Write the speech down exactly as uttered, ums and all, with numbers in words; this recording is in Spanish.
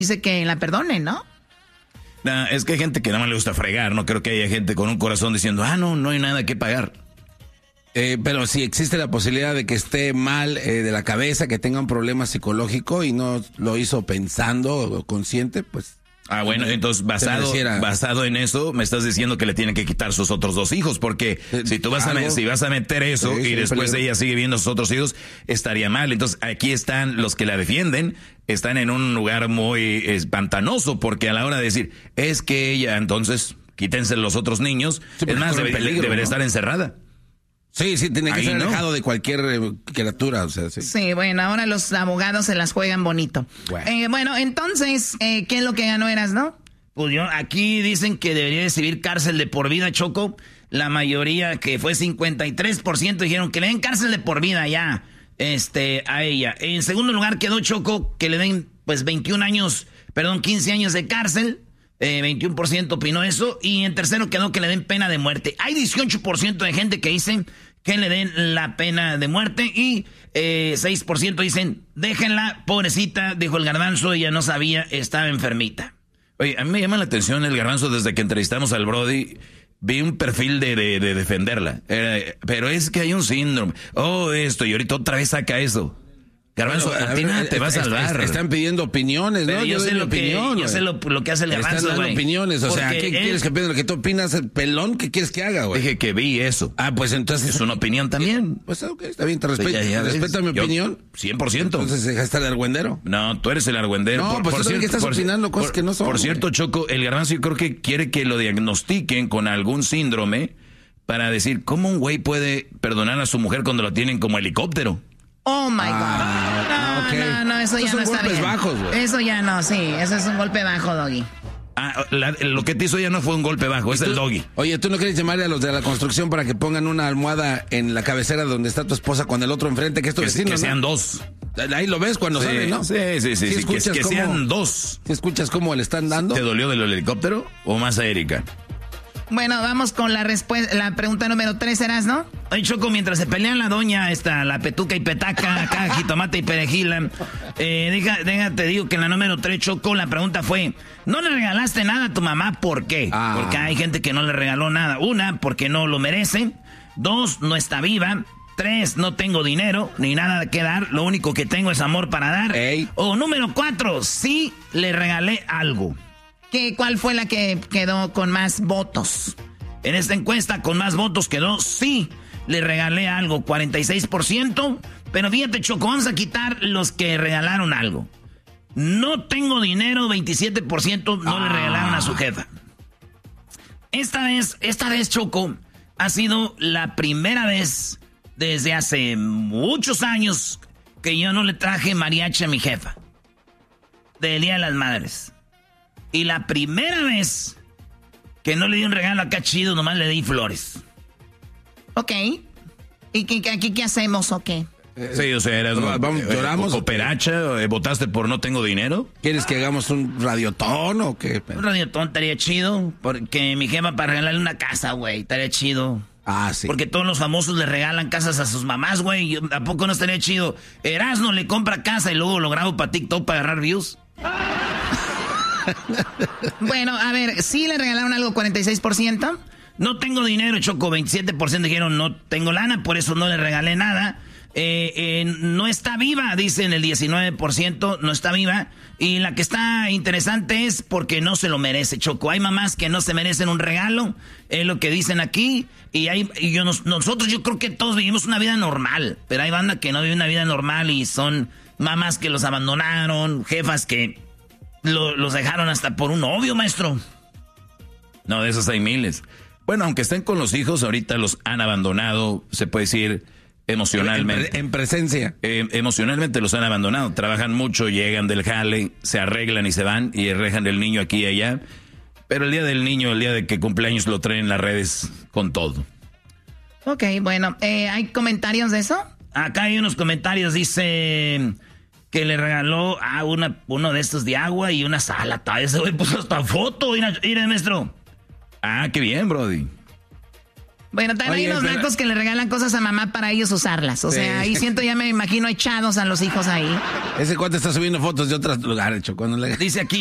dice que la perdonen, ¿no? Nah, es que hay gente que nada más le gusta fregar. No creo que haya gente con un corazón diciendo, ah, no, no hay nada que pagar. Eh, pero si existe la posibilidad de que esté mal eh, de la cabeza, que tenga un problema psicológico y no lo hizo pensando o consciente, pues... Ah, bueno, entonces basado, basado en eso, me estás diciendo que le tienen que quitar sus otros dos hijos, porque eh, si tú vas a, si vas a meter eso sí, y después ella sigue viendo sus otros hijos, estaría mal. Entonces aquí están los que la defienden, están en un lugar muy espantanoso, porque a la hora de decir, es que ella, entonces, quítense los otros niños, sí, es más, debe, peligro, debería ¿no? estar encerrada. Sí, sí, tiene que Ahí ser no. alejado de cualquier eh, criatura, o sea, sí. Sí, bueno, ahora los abogados se las juegan bonito. Bueno, eh, bueno entonces, eh, ¿qué es lo que ganó Eras, no? Pues yo, aquí dicen que debería recibir cárcel de por vida, Choco. La mayoría, que fue cincuenta y tres por ciento, dijeron que le den cárcel de por vida ya este, a ella. En segundo lugar quedó Choco, que le den pues veintiún años, perdón, quince años de cárcel. Eh, veintiuno por ciento opinó eso. Y en tercero quedó que le den pena de muerte. Hay dieciocho por ciento de gente que dicen que le den la pena de muerte. Y eh, seis por ciento dicen, déjenla, pobrecita, dijo el Garbanzo, ella no sabía, estaba enfermita. Oye, a mí me llama la atención el Garbanzo desde que entrevistamos al Brody. Vi un perfil de, de, de defenderla. Eh, pero es que hay un síndrome. Oh, esto, y ahorita otra vez saca eso. Garbanzo, bueno, a ti nada te va a salvar. Están pidiendo opiniones, ¿no? Pero yo, yo sé, lo opinión, que, yo sé lo, lo que hace el Garbanzo, Están dando wey. opiniones, o Porque sea, ¿qué él... quieres que pida? ¿Lo que tú opinas, pelón? ¿Qué quieres que haga, güey? Dije que vi eso. Ah, pues entonces... Es una opinión también. Pues ok, está bien, te respeto. Ya, ya respeta mi yo, opinión. cien por ciento. Entonces, ¿deja de estar de argüendero? No, tú eres el argüendero. No, por, pues por tú cierto, que estás por, opinando cosas por, que no son. Por cierto, wey. Choco, el Garbanzo yo creo que quiere que lo diagnostiquen con algún síndrome para decir, ¿cómo un güey puede perdonar a su mujer cuando lo tienen como helicóptero? Oh my ah, God. No, okay. no, no, eso Estos ya no está bien. Bajos, eso ya no, sí, eso es un golpe bajo, Doggy. Ah, la, lo que te hizo ya no fue un golpe bajo, es tú, el Doggy. Oye, ¿tú no quieres llamarle a los de la construcción para que pongan una almohada en la cabecera donde está tu esposa con el otro enfrente? Que esto que, vecino, que sean ¿no? dos. Ahí lo ves cuando sí, sale, ¿no? Sí, sí, sí, sí, sí que, que sean dos. ¿Si escuchas cómo le están dando? ¿Te dolió del helicóptero o más a Erika? Bueno, vamos con la respuesta, la pregunta número tres, ¿serás, no? Oye, Choco, mientras se pelean la doña, esta, la petuca y petaca, acá, jitomate y perejila, eh, deja, déjate, digo que en la número tres, Choco, la pregunta fue, ¿no le regalaste nada a tu mamá? ¿Por qué? Ah. Porque hay gente que no le regaló nada. Una, porque no lo merece. Dos, no está viva. Tres, no tengo dinero, ni nada que dar. Lo único que tengo es amor para dar. Ey. O número cuatro, sí le regalé algo. ¿Qué, ¿Cuál fue la que quedó con más votos? En esta encuesta con más votos quedó sí, le regalé algo, cuarenta y seis por ciento. Pero fíjate, Choco, vamos a quitar los que regalaron algo. No tengo dinero, veintisiete por ciento no ah. le regalaron a su jefa. Esta vez, esta vez, Choco, ha sido la primera vez desde hace muchos años que yo no le traje mariachi a mi jefa. Del Día de las Madres. Y la primera vez que no le di un regalo acá chido, nomás le di flores. Ok. ¿Y qué, aquí qué hacemos o qué? Sí, o sea, eras vamos, lloramos. ¿Cooperacha? ¿Votaste por no tengo dinero? ¿Quieres que hagamos un radiotón o qué? Un radiotón estaría chido, porque mi jefa para regalarle una casa, güey, estaría chido. Ah, sí. Porque todos los famosos le regalan casas a sus mamás, güey. ¿A poco no estaría chido? Erasmo le compra casa y luego lo grabo para TikTok para agarrar views. Bueno, a ver, ¿sí le regalaron algo cuarenta y seis por ciento? No tengo dinero, Choco, veintisiete por ciento dijeron no tengo lana, por eso no le regalé nada. Eh, eh, no está viva, dicen el diecinueve por ciento, no está viva. Y la que está interesante es porque no se lo merece, Choco. Hay mamás que no se merecen un regalo, es lo que dicen aquí. Y, hay, y yo, nos, nosotros yo creo que todos vivimos una vida normal, pero hay banda que no vive una vida normal y son mamás que los abandonaron, jefas que lo, los dejaron hasta por un novio, maestro. No, de esos hay miles. Bueno, aunque estén con los hijos, ahorita los han abandonado, se puede decir emocionalmente. En, pre en presencia. Eh, emocionalmente los han abandonado. Trabajan mucho, llegan del jale, se arreglan y se van y dejan el niño aquí y allá. Pero el día del niño, el día de que cumpleaños, lo traen en las redes con todo. Ok, bueno, eh, ¿hay comentarios de eso? Acá hay unos comentarios, dice que le regaló a una, uno de estos de agua y una sala. Ese güey puso hasta foto, mira, mira, maestro. Ah, qué bien, Brody. Bueno, también Oye, hay unos blancos que le regalan cosas a mamá para ellos usarlas. O sí. sea, ahí siento, ya me imagino echados a los hijos ahí. Ese cuate está subiendo fotos de otros lugares, Choco. Le... Dice aquí.